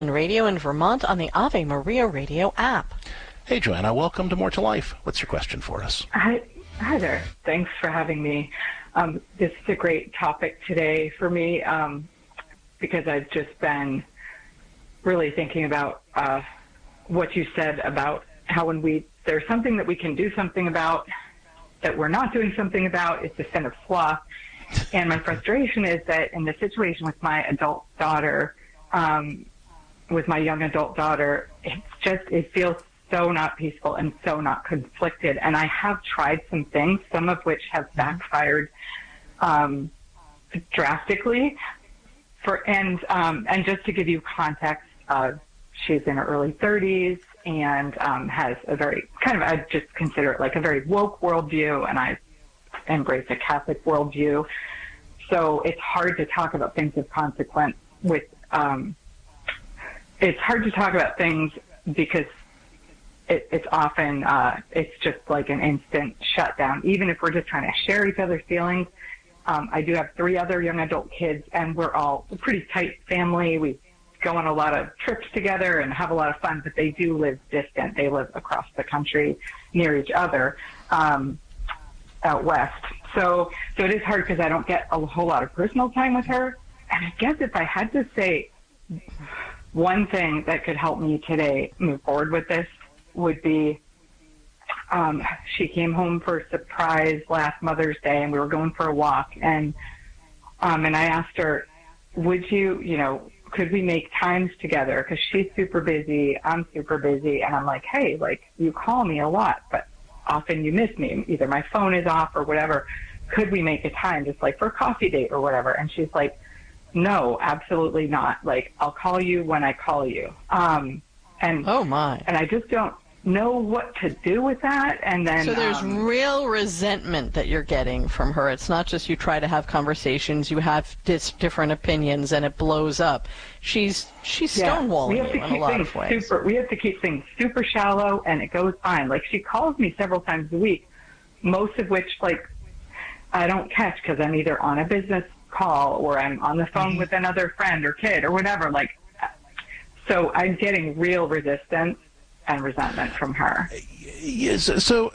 Radio in Vermont on the Ave Maria Radio app. Hey, Joanna, welcome to More to Life. What's your question for us? Hi there. Thanks for having me. This is a great topic today for me because I've just been really thinking about what you said about how when there's something that we can do something about that we're not doing something about, it's a sin of sloth. And my frustration is that in the situation with my adult daughter, with my young adult daughter, it feels so not peaceful and so not conflicted. And I have tried some things, some of which have backfired drastically. And just to give you context, she's in her early 30s and has a very I just consider it like a very woke worldview, and I embrace a Catholic worldview. So it's hard to talk about things of consequence with. It's hard to talk about things because it's often, it's just like an instant shutdown, even if we're just trying to share each other's feelings. I do have 3 other young adult kids, and we're all a pretty tight family. We go on a lot of trips together and have a lot of fun, but they do live distant. They live across the country near each other out west. So it is hard because I don't get a whole lot of personal time with her. And I guess if I had to say one thing that could help me today move forward with this would be she came home for a surprise last Mother's Day, and we were going for a walk, and I asked her, could we make times together? Because she's super busy, I'm super busy, and I'm like, hey, you call me a lot, but often you miss me. Either my phone is off or whatever. Could we make a time just for a coffee date or whatever? And she's like, no, absolutely not. I'll call you when I call you. And oh my! And I just don't know what to do with that. And then so there's real resentment that you're getting from her. It's not just you try to have conversations, you have different opinions, and it blows up. She's stonewalling you in a lot of ways. We have to keep things super shallow, and it goes fine. She calls me several times a week, most of which I don't catch because I'm either on a business call or I'm on the phone with another friend or kid or whatever. So I'm getting real resistance and resentment from her. Yes. So,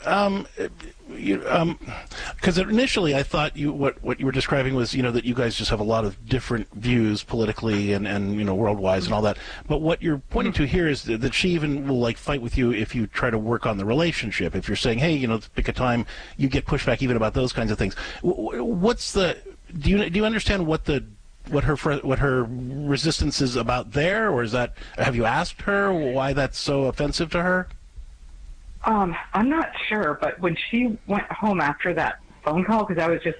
because initially I thought what you were describing was, that you guys just have a lot of different views politically and worldwide and all that. But what you're pointing to here is that she even will fight with you if you try to work on the relationship. If you're saying, hey, pick a time, you get pushback even about those kinds of things. Do you understand what her resistance is about there, or have you asked her why that's so offensive to her? I'm not sure, but when she went home after that phone call, because I was just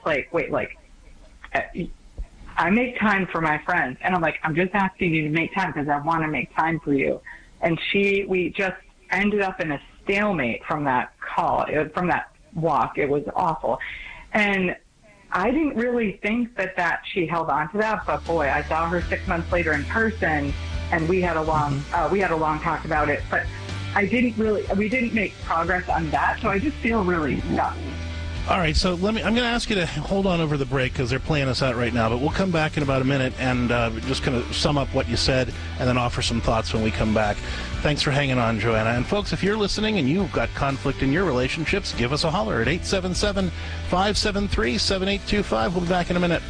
I make time for my friends, and I'm just asking you to make time because I want to make time for you. And we just ended up in a stalemate from that call, from that walk. It was awful. And I didn't really think that she held on to that, but boy, I saw her 6 months later in person, and we had a long talk about it. But we didn't make progress on that, so I just feel really stuck. All right, so I'm going to ask you to hold on over the break because they're playing us out right now, but we'll come back in about a minute and just kind of sum up what you said and then offer some thoughts when we come back. Thanks for hanging on, Joanna. And folks, if you're listening and you've got conflict in your relationships, give us a holler at 877-573-7825. We'll be back in a minute.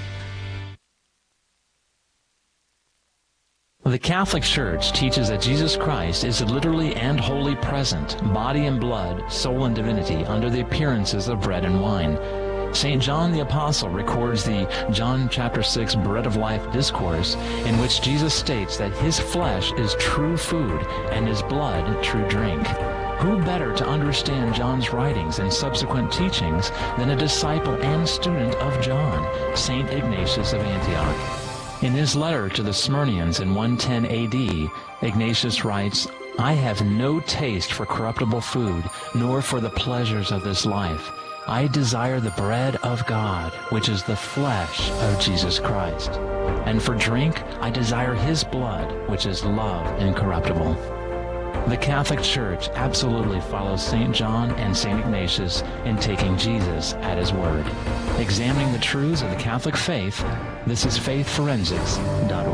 The Catholic Church teaches that Jesus Christ is literally and wholly present, body and blood, soul and divinity, under the appearances of bread and wine. St. John the Apostle records the John chapter 6 Bread of Life discourse, in which Jesus states that his flesh is true food and his blood true drink. Who better to understand John's writings and subsequent teachings than a disciple and student of John, St. Ignatius of Antioch? In his letter to the Smyrnians in 110 A.D., Ignatius writes, I have no taste for corruptible food, nor for the pleasures of this life. I desire the bread of God, which is the flesh of Jesus Christ. And for drink, I desire his blood, which is love incorruptible. The Catholic Church absolutely follows St. John and St. Ignatius in taking Jesus at his word. Examining the truths of the Catholic faith, this is faithforensics.org.